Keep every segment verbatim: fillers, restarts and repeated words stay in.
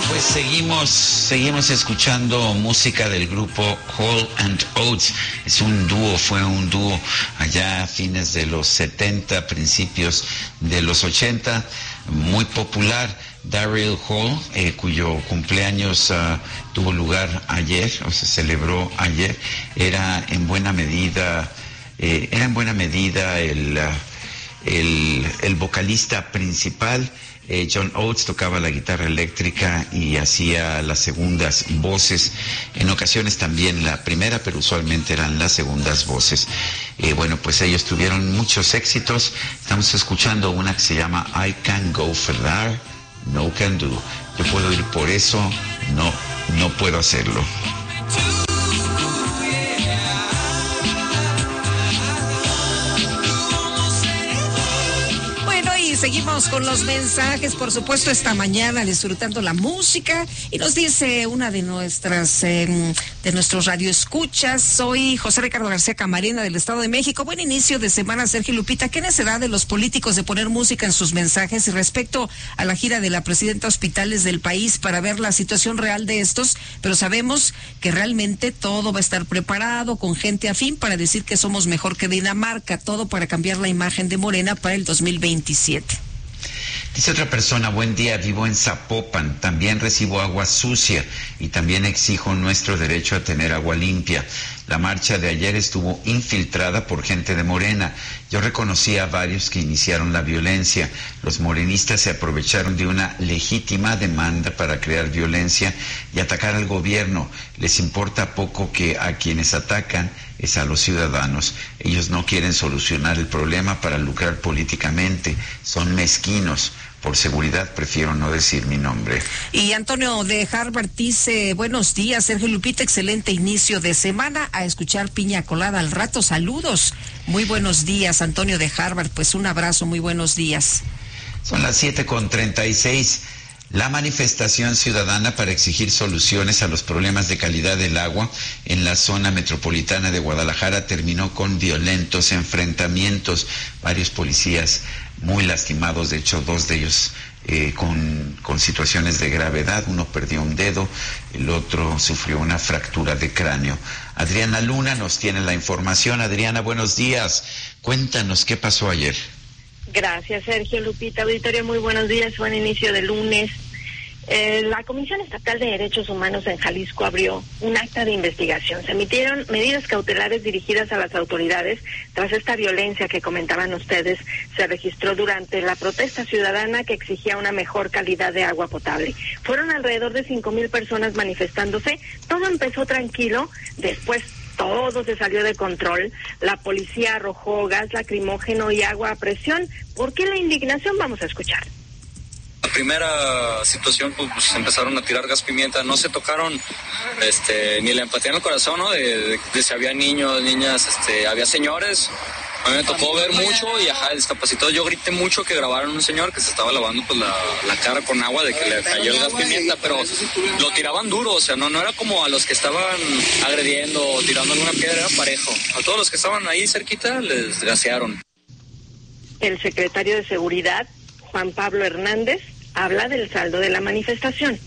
Pues seguimos, seguimos escuchando música del grupo Hall and Oates. Es un dúo, fue un dúo allá a fines de los setenta, principios de los ochenta, muy popular. Daryl Hall, eh, cuyo cumpleaños uh, tuvo lugar ayer, o se celebró ayer, era en buena medida, eh, era en buena medida el, uh, el, el vocalista principal. Eh, John Oates tocaba la guitarra eléctrica y hacía las segundas voces, en ocasiones también la primera, pero usualmente eran las segundas voces. Eh, bueno, pues ellos tuvieron muchos éxitos. Estamos escuchando una que se llama I Can Go Further, No Can Do. Yo puedo ir por eso, no, no puedo hacerlo. Seguimos con los mensajes, por supuesto, esta mañana disfrutando la música, y nos dice una de nuestras eh, de nuestros radioescuchas: soy José Ricardo García Camarena, del Estado de México. Buen inicio de semana, Sergio Lupita. ¿Qué necesidad de los políticos de poner música en sus mensajes? Y respecto a la gira de la presidenta a hospitales del país para ver la situación real de estos, pero sabemos que realmente todo va a estar preparado con gente afín para decir que somos mejor que Dinamarca, todo para cambiar la imagen de Morena para el dos mil veintisiete. Dice otra persona: buen día, vivo en Zapopan, también recibo agua sucia y también exijo nuestro derecho a tener agua limpia. La marcha de ayer estuvo infiltrada por gente de Morena. Yo reconocí a varios que iniciaron la violencia. Los morenistas se aprovecharon de una legítima demanda para crear violencia y atacar al gobierno. Les importa poco que a quienes atacan es a los ciudadanos. Ellos no quieren solucionar el problema para lucrar políticamente. Son mezquinos. Por seguridad prefiero no decir mi nombre. Y Antonio de Harvard dice: buenos días, Sergio Lupita, excelente inicio de semana, a escuchar piña colada al rato, saludos. Muy buenos días, Antonio de Harvard, pues un abrazo, muy buenos días. Son las siete con treinta y seis. La manifestación ciudadana para exigir soluciones a los problemas de calidad del agua en la zona metropolitana de Guadalajara terminó con violentos enfrentamientos. Varios policías muy lastimados, de hecho dos de ellos eh, con, con situaciones de gravedad. Uno perdió un dedo, el otro sufrió una fractura de cráneo. Adriana Luna nos tiene la información. Adriana, buenos días. Cuéntanos qué pasó ayer. Gracias, Sergio, Lupita, auditorio, muy buenos días, buen inicio de lunes. Eh, la Comisión Estatal de Derechos Humanos en Jalisco abrió un acta de investigación. Se emitieron medidas cautelares dirigidas a las autoridades tras esta violencia que comentaban ustedes. Se registró durante la protesta ciudadana que exigía una mejor calidad de agua potable. Fueron alrededor de cinco mil personas manifestándose. Todo empezó tranquilo, después todo se salió de control. La policía arrojó gas lacrimógeno y agua a presión. ¿Por qué la indignación? Vamos a escuchar. La primera situación, pues, pues empezaron a tirar gas pimienta, no se tocaron este, ni la empatía en el corazón, ¿no? De, de, de si había niños, niñas, este, había señores. A mí me tocó ver mucho y ajá, discapacitado. Yo grité mucho que grabaron un señor que se estaba lavando pues la, la cara con agua de que le cayó el gas pimienta, pero lo tiraban duro, o sea, no, no era como a los que estaban agrediendo o tirando alguna piedra, era parejo. A todos los que estaban ahí cerquita les gasearon. El secretario de Seguridad, Juan Pablo Hernández, habla del saldo de la manifestación.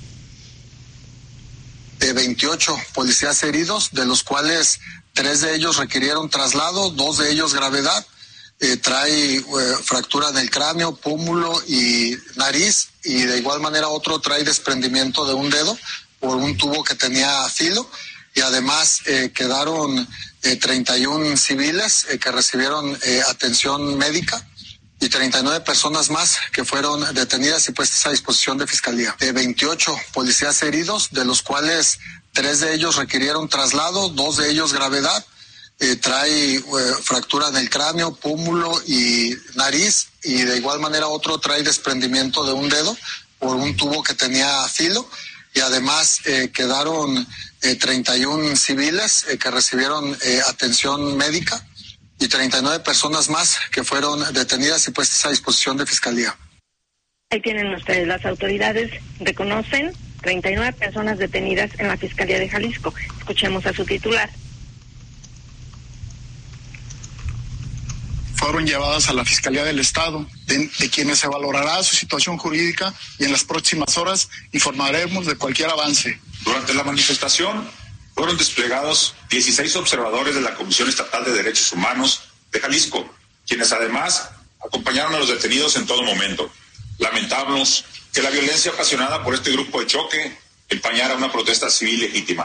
De veintiocho policías heridos, de los cuales tres de ellos requirieron traslado, dos de ellos gravedad. Eh, trae eh, fractura del cráneo, pómulo y nariz, y de igual manera otro trae desprendimiento de un dedo por un tubo que tenía filo, y además eh, quedaron eh, treinta y uno civiles eh, que recibieron eh, atención médica, y treinta y nueve personas más que fueron detenidas y puestas a disposición de Fiscalía. De veintiocho policías heridos, de los cuales tres de ellos requirieron traslado, dos de ellos gravedad. Eh, trae eh, fractura del cráneo, pómulo y nariz, y de igual manera otro trae desprendimiento de un dedo por un tubo que tenía filo, y además eh, quedaron eh, treinta y uno civiles eh, que recibieron eh, atención médica, y treinta y nueve personas más que fueron detenidas y puestas a disposición de Fiscalía. Ahí tienen ustedes, las autoridades reconocen treinta y nueve personas detenidas en la Fiscalía de Jalisco. Escuchemos a su titular. fueron llevadas a la Fiscalía del Estado, de, de quienes se valorará su situación jurídica, y en las próximas horas informaremos de cualquier avance. Durante la manifestación fueron desplegados dieciséis observadores de la Comisión Estatal de Derechos Humanos de Jalisco, quienes además acompañaron a los detenidos en todo momento. Lamentamos que la violencia ocasionada por este grupo de choque empañara una protesta civil legítima.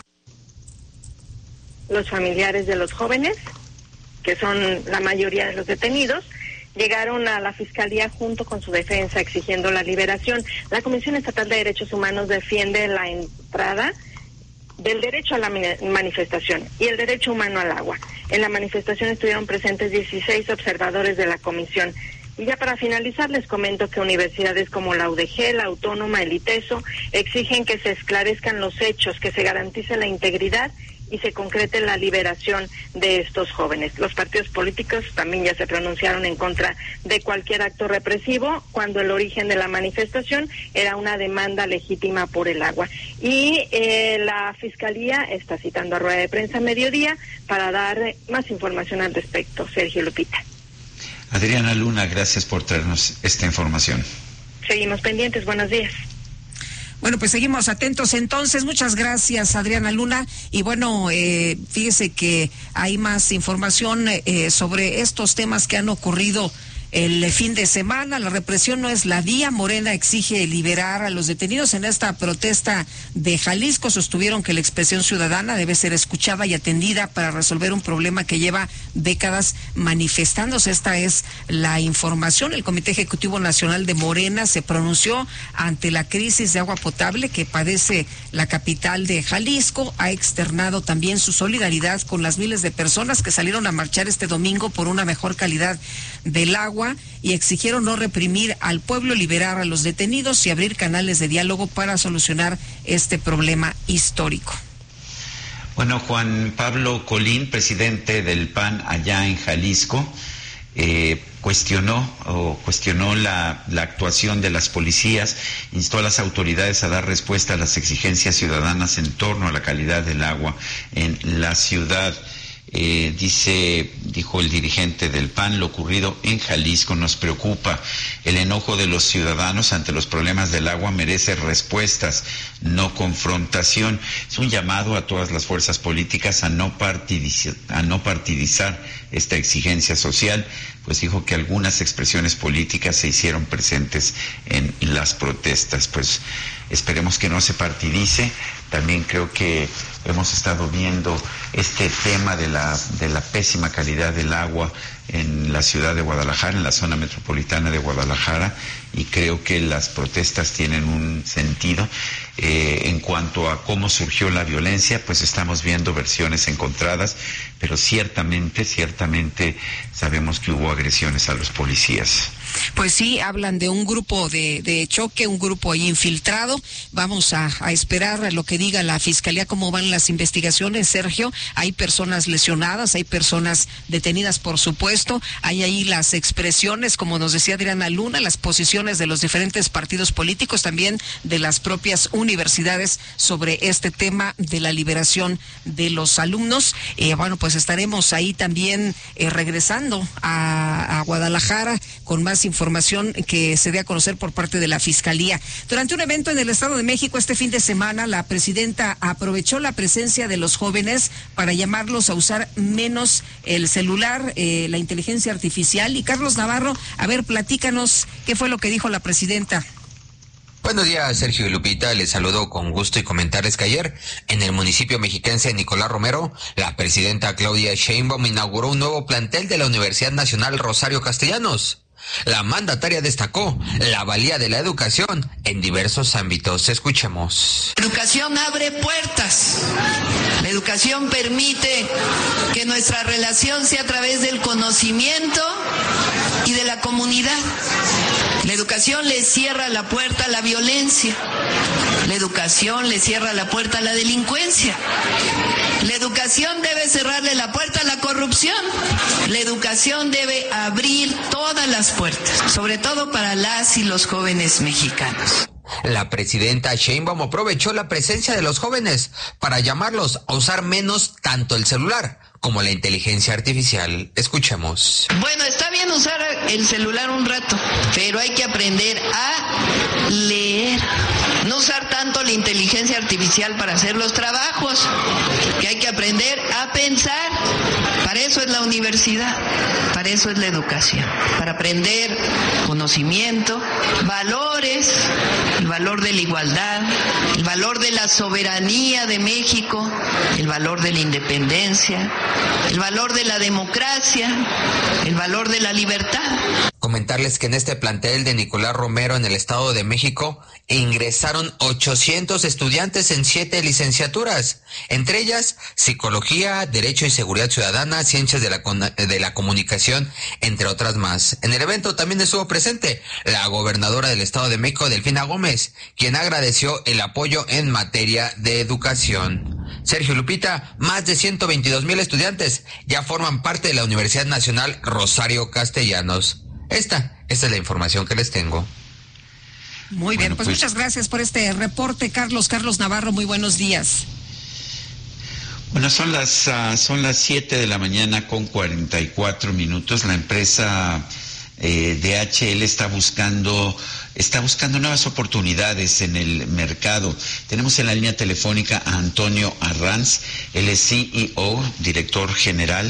Los familiares de los jóvenes, que son la mayoría de los detenidos, llegaron a la Fiscalía junto con su defensa exigiendo la liberación. La Comisión Estatal de Derechos Humanos defiende la entrada del derecho a la manifestación y el derecho humano al agua. En la manifestación estuvieron presentes dieciséis observadores de la comisión. Y ya para finalizar les comento que universidades como la U D G, la Autónoma, el ITESO exigen que se esclarezcan los hechos, que se garantice la integridad y se concrete la liberación de estos jóvenes. Los partidos políticos también ya se pronunciaron en contra de cualquier acto represivo, cuando el origen de la manifestación era una demanda legítima por el agua. Y eh, la Fiscalía está citando a rueda de prensa a mediodía para dar más información al respecto. Sergio, Lupita. Adriana Luna, gracias por traernos esta información. Seguimos pendientes, buenos días. Bueno, pues seguimos atentos entonces. Muchas gracias, Adriana Luna. Y bueno, eh, fíjese que hay más información eh, sobre estos temas que han ocurrido el fin de semana. La represión no es la vía. Morena exige liberar a los detenidos. En esta protesta de Jalisco sostuvieron que la expresión ciudadana debe ser escuchada y atendida para resolver un problema que lleva décadas manifestándose. Esta es la información. El Comité Ejecutivo Nacional de Morena se pronunció ante la crisis de agua potable que padece la capital de Jalisco. Ha externado también su solidaridad con las miles de personas que salieron a marchar este domingo por una mejor calidad del agua y exigieron no reprimir al pueblo, liberar a los detenidos y abrir canales de diálogo para solucionar este problema histórico. Bueno, Juan Pablo Colín, presidente del P A N allá en Jalisco, eh, cuestionó o cuestionó la, la actuación de las policías, instó a las autoridades a dar respuesta a las exigencias ciudadanas en torno a la calidad del agua en la ciudad. Eh, dice, dijo el dirigente del P A N, lo ocurrido en Jalisco nos preocupa. El enojo de los ciudadanos ante los problemas del agua merece respuestas, no confrontación. Es un llamado a todas las fuerzas políticas a no partidizar, a no partidizar esta exigencia social, pues dijo que algunas expresiones políticas se hicieron presentes en las protestas. Pues esperemos que no se partidice. También creo que hemos estado viendo este tema de la de la pésima calidad del agua en la ciudad de Guadalajara, en la zona metropolitana de Guadalajara, y creo que las protestas tienen un sentido. Eh, en cuanto a cómo surgió la violencia, pues estamos viendo versiones encontradas, pero ciertamente, ciertamente sabemos que hubo agresiones a los policías. Pues sí, hablan de un grupo de, de choque, un grupo ahí infiltrado. Vamos a, a esperar lo que diga la Fiscalía, cómo van las investigaciones, Sergio. Hay personas lesionadas, hay personas detenidas, por supuesto. Hay ahí las expresiones, como nos decía Adriana Luna, las posiciones de los diferentes partidos políticos, también de las propias universidades sobre este tema de la liberación de los alumnos. Eh, bueno, pues estaremos ahí también eh, regresando a, a Guadalajara con más información que se dé a conocer por parte de la Fiscalía. Durante un evento en el Estado de México este fin de semana, la presidenta aprovechó la presencia de los jóvenes para llamarlos a usar menos el celular, eh, la inteligencia artificial. Y Carlos Navarro, a ver, platícanos qué fue lo que dijo la presidenta. Buenos días, Sergio y Lupita. Les saludo con gusto y comentarles que ayer, en el municipio mexiquense de Nicolás Romero, la presidenta Claudia Sheinbaum inauguró un nuevo plantel de la Universidad Nacional Rosario Castellanos. La mandataria destacó la valía de la educación en diversos ámbitos. Escuchemos. La educación abre puertas. La educación permite que nuestra relación sea a través del conocimiento y de la comunidad. La educación le cierra la puerta a la violencia. La educación le cierra la puerta a la delincuencia. La educación debe cerrarle la puerta a la corrupción. La educación debe abrir todas las puertas, sobre todo para las y los jóvenes mexicanos. La presidenta Sheinbaum aprovechó la presencia de los jóvenes para llamarlos a usar menos tanto el celular como la inteligencia artificial. Escuchemos. Bueno, está bien usar el celular un rato, pero hay que aprender a leer. No usar tanto la inteligencia artificial para hacer los trabajos, que hay que aprender a pensar. Para eso es la universidad, para eso es la educación, para aprender conocimiento, valores, el valor de la igualdad, el valor de la soberanía de México, el valor de la independencia, el valor de la democracia, el valor de la libertad. Comentarles que en este plantel de Nicolás Romero en el Estado de México ingresaron ochocientos estudiantes en siete licenciaturas, entre ellas Psicología, Derecho y Seguridad Ciudadana, Ciencias de la, de la Comunicación, entre otras más. En el evento también estuvo presente la gobernadora del Estado de México, Delfina Gómez, quien agradeció el apoyo en materia de educación. Sergio, Lupita, más de ciento veintidós mil estudiantes ya forman parte de la Universidad Nacional Rosario Castellanos. Esta, esta es la información que les tengo. Muy bien, bueno, pues, pues muchas gracias por este reporte, Carlos. Carlos Navarro, muy buenos días. Bueno, son las uh, son las siete de la mañana con cuarenta y cuatro minutos. La empresa eh, D H L está buscando está buscando nuevas oportunidades en el mercado. Tenemos en la línea telefónica a Antonio Arranz, él es C E O, director general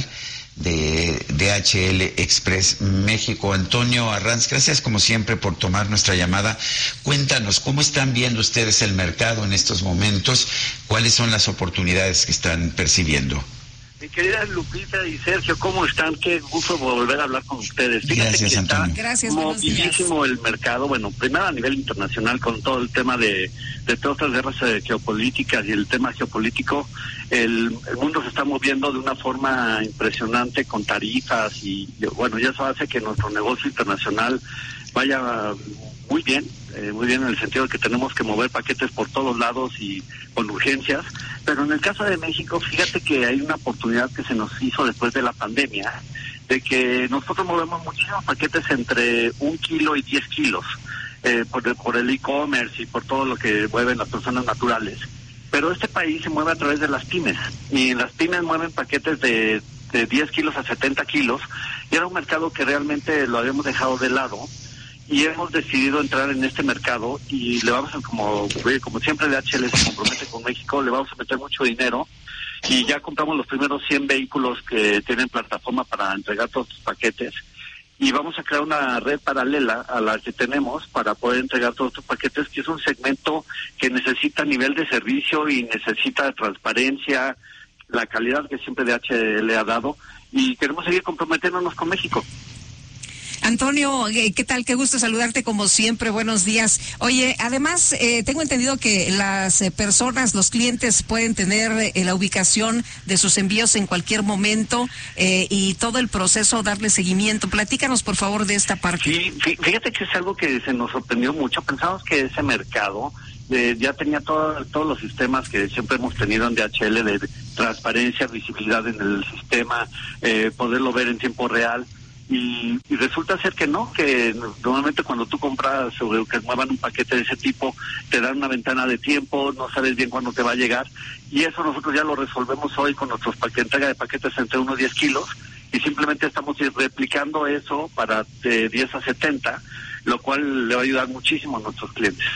de D H L Express México. Antonio Arranz, gracias como siempre por tomar nuestra llamada. Cuéntanos, ¿cómo están viendo ustedes el mercado en estos momentos? ¿Cuáles son las oportunidades que están percibiendo? Mi querida Lupita y Sergio, ¿cómo están? Qué gusto volver a hablar con ustedes. Fíjate Gracias, que Antonio. Está Gracias, movilísimo el mercado. Bueno, primero a nivel internacional con todo el tema de, de todas las guerras eh, geopolíticas y el tema geopolítico. El, el mundo se está moviendo de una forma impresionante con tarifas y, bueno, ya eso hace que nuestro negocio internacional vaya muy bien, eh, muy bien en el sentido de que tenemos que mover paquetes por todos lados y con urgencias. Pero en el caso de México, fíjate que hay una oportunidad que se nos hizo después de la pandemia, de que nosotros movemos muchísimos paquetes entre un kilo y diez kilos, eh, por, por el e-commerce y por todo lo que mueven las personas naturales. Pero este país se mueve a través de las pymes, y las pymes mueven paquetes de, de diez kilos a setenta kilos, y era un mercado que realmente lo habíamos dejado de lado, y hemos decidido entrar en este mercado y le vamos a, como como siempre D H L se compromete con México, le vamos a meter mucho dinero y ya compramos los primeros cien vehículos que tienen plataforma para entregar todos los paquetes y vamos a crear una red paralela a la que tenemos para poder entregar todos estos paquetes, que es un segmento que necesita nivel de servicio y necesita transparencia, la calidad que siempre D H L ha dado, y queremos seguir comprometiéndonos con México. Antonio, ¿qué tal? Qué gusto saludarte como siempre, buenos días. Oye, además, eh, tengo entendido que las eh, personas, los clientes pueden tener eh, la ubicación de sus envíos en cualquier momento eh, y todo el proceso, darle seguimiento. Platícanos, por favor, de esta parte. Sí, fíjate que es algo que se nos sorprendió mucho. Pensamos que ese mercado eh, ya tenía todo, todos los sistemas que siempre hemos tenido en D H L de transparencia, visibilidad en el sistema, eh, poderlo ver en tiempo real. Y, y resulta ser que no, que normalmente cuando tú compras o que muevan un paquete de ese tipo, te dan una ventana de tiempo, no sabes bien cuándo te va a llegar, y eso nosotros ya lo resolvemos hoy con nuestros paquetes, entrega de paquetes entre uno y diez kilos, y simplemente estamos replicando eso para de diez a setenta, lo cual le va a ayudar muchísimo a nuestros clientes.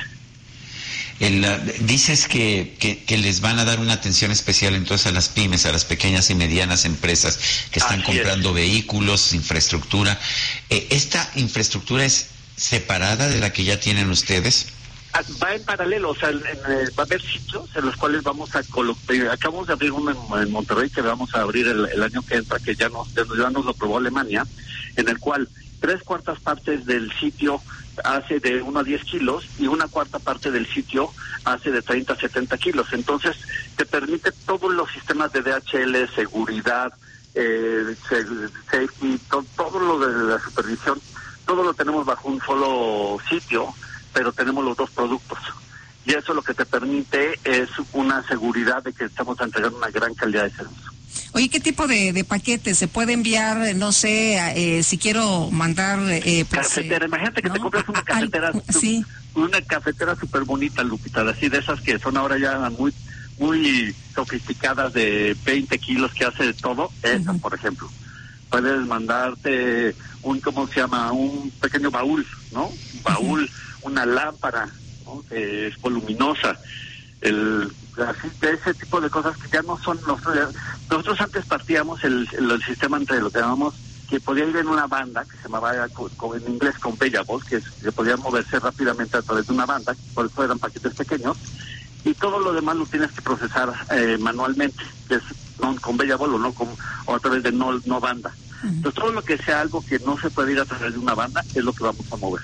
El, uh, dices que, que, que les van a dar una atención especial entonces a las pymes, a las pequeñas y medianas empresas que están Así comprando es. vehículos, infraestructura. Eh, ¿Esta infraestructura es separada de la que ya tienen ustedes? Va en paralelo, o sea, en, en, va a haber sitios en los cuales vamos a colocar. Acabamos de abrir uno en, en Monterrey, que vamos a abrir el, el año que entra, que ya nos, ya nos lo aprobó Alemania, en el cual tres cuartas partes del sitio hace de uno a diez kilos y una cuarta parte del sitio hace de treinta a setenta kilos. Entonces, te permite todos los sistemas de D H L, seguridad, eh, safety, to, todo lo de la supervisión, todo lo tenemos bajo un solo sitio, pero tenemos los dos productos. Y eso lo que te permite es una seguridad de que estamos entregando una gran calidad de servicio. Oye, ¿qué tipo de, de paquetes se puede enviar? No sé, eh, si quiero mandar... Eh, pues, cafetera, imagínate que ¿no? te compras una cafetera, Al, sí. una cafetera súper bonita, Lupita, así de esas que son ahora ya muy muy sofisticadas de veinte kilos que hace de todo, esa, uh-huh. por ejemplo. Puedes mandarte un, ¿cómo se llama? Un pequeño baúl, ¿no? Un baúl, uh-huh. una lámpara, ¿no? Que es voluminosa. El, así, de ese tipo de cosas que ya no son nosotros. Nosotros antes partíamos el, el, el sistema entre lo que llamamos, que podía ir en una banda, que se llamaba en inglés conveyable, que, es, que podía moverse rápidamente a través de una banda, por eso eran paquetes pequeños, y todo lo demás lo tienes que procesar eh, manualmente, que es non-conveyable o, no, o a través de no, no banda. Uh-huh. Entonces todo lo que sea algo que no se puede ir a través de una banda es lo que vamos a mover.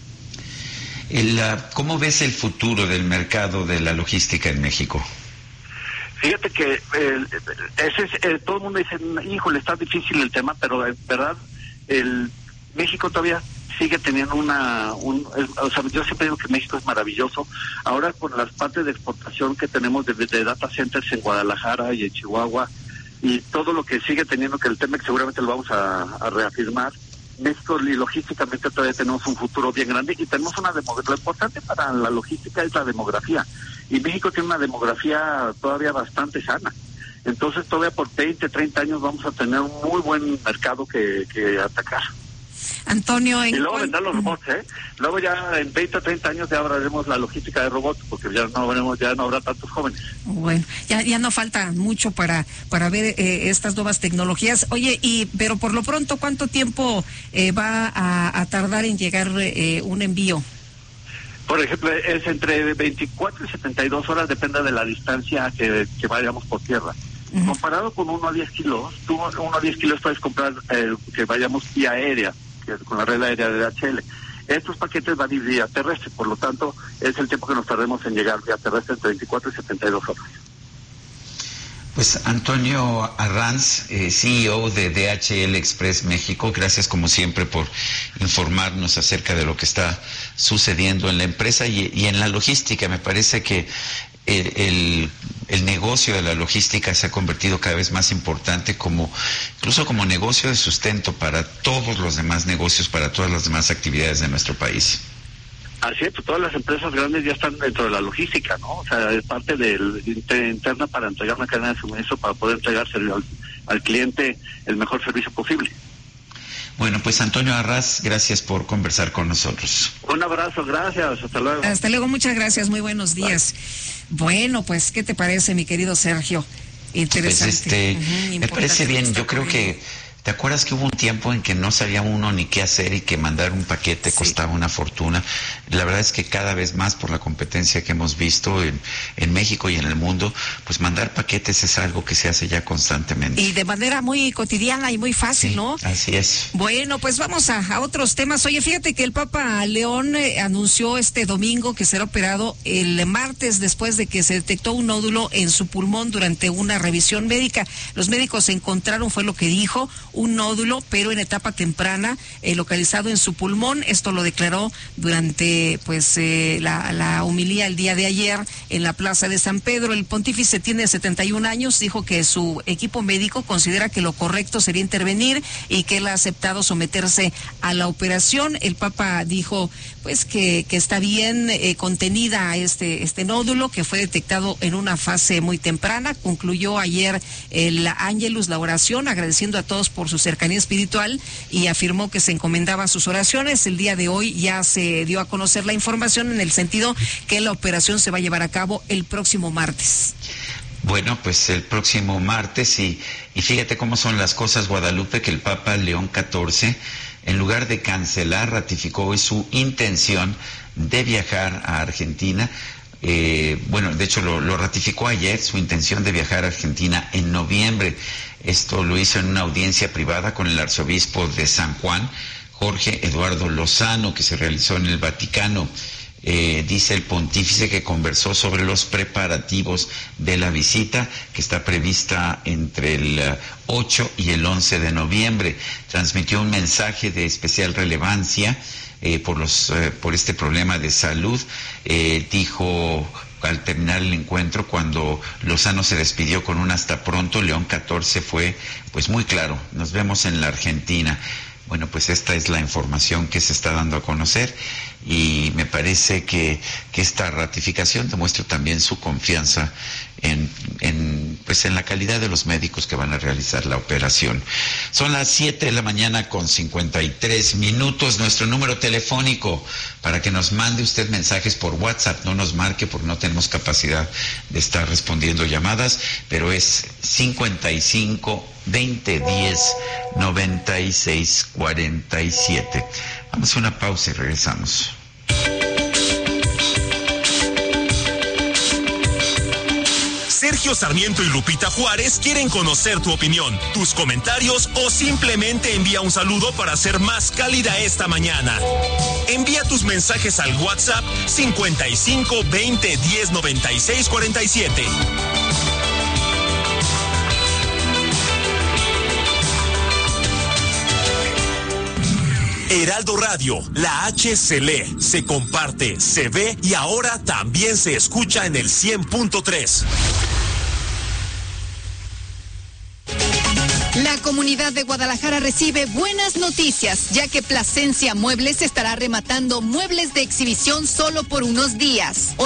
El, uh, ¿Cómo ves el futuro del mercado de la logística en México? Fíjate que eh, ese es, eh, todo el mundo dice, híjole, está difícil el tema, pero en verdad el México todavía sigue teniendo una, un, el, o sea, yo siempre digo que México es maravilloso. Ahora con las partes de exportación que tenemos de, de data centers en Guadalajara y en Chihuahua y todo lo que sigue teniendo, que el tema que seguramente lo vamos a, a reafirmar, México y logísticamente todavía tenemos un futuro bien grande y tenemos una demografía. Lo importante para la logística es la demografía y México tiene una demografía todavía bastante sana. Entonces todavía por veinte, treinta años vamos a tener un muy buen mercado que, que atacar. Antonio, ¿en y luego cuál... vendrán los robots, ¿eh? Luego ya en veinte o treinta años ya hablaremos la logística de robots, porque ya no habremos, ya no habrá tantos jóvenes. Bueno, ya ya no falta mucho para para ver eh, estas nuevas tecnologías. Oye, y pero por lo pronto, ¿cuánto tiempo eh, va a, a tardar en llegar eh, un envío? Por ejemplo, es entre veinticuatro y setenta y dos horas, depende de la distancia que, que vayamos por tierra. Uh-huh. Comparado con uno a diez kilos, tú uno a diez kilos puedes comprar eh, que vayamos vía aérea, que con la red aérea de D H L. Estos paquetes van a ir vía terrestre, por lo tanto, es el tiempo que nos tardemos en llegar vía terrestre entre veinticuatro y setenta y dos horas. Pues Antonio Arranz, eh, C E O de D H L Express México, gracias como siempre por informarnos acerca de lo que está sucediendo en la empresa y, y en la logística. Me parece que el, el, el negocio de la logística se ha convertido cada vez más importante, como incluso como negocio de sustento para todos los demás negocios, para todas las demás actividades de nuestro país. Así es, pues todas las empresas grandes ya están dentro de la logística, ¿no? O sea, es parte del interna para entregar una cadena de suministro para poder entregarse al, al cliente el mejor servicio posible. Bueno, pues Antonio Arranz, gracias por conversar con nosotros. Un abrazo, gracias, hasta luego. Hasta luego, muchas gracias, muy buenos días. Bye. Bueno, pues, ¿qué te parece, mi querido Sergio? Interesante. Pues este, uh-huh, me parece bien, yo creo que... ¿Te acuerdas que hubo un tiempo en que no sabía uno ni qué hacer y que mandar un paquete sí. costaba una fortuna? La verdad es que cada vez más, por la competencia que hemos visto en, en México y en el mundo, pues mandar paquetes es algo que se hace ya constantemente. Y de manera muy cotidiana y muy fácil, sí, ¿no? Así es. Bueno, pues vamos a, a otros temas. Oye, fíjate que el Papa León eh, anunció este domingo que será operado el martes después de que se detectó un nódulo en su pulmón durante una revisión médica. Los médicos encontraron, fue lo que dijo, un nódulo, pero en etapa temprana, eh, localizado en su pulmón. Esto lo declaró durante pues eh, la, la homilía el día de ayer en la Plaza de San Pedro. El pontífice tiene setenta y un años, dijo que su equipo médico considera que lo correcto sería intervenir y que él ha aceptado someterse a la operación. El Papa dijo pues que, que está bien eh, contenida este, este nódulo, que fue detectado en una fase muy temprana. Concluyó ayer el Ángelus, la oración, agradeciendo a todos por su cercanía espiritual y afirmó que se encomendaba sus oraciones. El día de hoy ya se dio a conocer la información en el sentido que la operación se va a llevar a cabo el próximo martes. Bueno, pues el próximo martes y, y fíjate cómo son las cosas, Guadalupe, que el Papa León catorce, en lugar de cancelar, ratificó hoy su intención de viajar a Argentina. Eh, bueno, de hecho lo, lo ratificó ayer, su intención de viajar a Argentina en noviembre. Esto lo hizo en una audiencia privada con el arzobispo de San Juan, Jorge Eduardo Lozano, que se realizó en el Vaticano. Eh, dice el pontífice que conversó sobre los preparativos de la visita, que está prevista entre el ocho y el once de noviembre. Transmitió un mensaje de especial relevancia eh, por, los, eh, por este problema de salud. Eh, dijo... Al terminar el encuentro, cuando Lozano se despidió con un hasta pronto, León catorce fue pues muy claro: nos vemos en la Argentina. Bueno, pues esta es la información que se está dando a conocer. y me parece que, que esta ratificación demuestra también su confianza en, en, pues en la calidad de los médicos que van a realizar la operación. Son las siete de la mañana con cincuenta y tres minutos. Nuestro número telefónico para que nos mande usted mensajes por WhatsApp, no nos marque porque no tenemos capacidad de estar respondiendo llamadas, pero es cincuenta y cinco, veinte, diez, noventa y seis, cuarenta y siete. Vamos a una pausa y regresamos. Sergio Sarmiento y Lupita Juárez quieren conocer tu opinión, tus comentarios o simplemente envía un saludo para hacer más cálida esta mañana. Envía tus mensajes al WhatsApp cincuenta y cinco, veinte, diez, noventa y seis, cuarenta y siete. Heraldo Radio, la H se lee, se comparte, se ve y ahora también se escucha en el cien punto tres. La comunidad de Guadalajara recibe buenas noticias, ya que Plasencia Muebles estará rematando muebles de exhibición solo por unos días.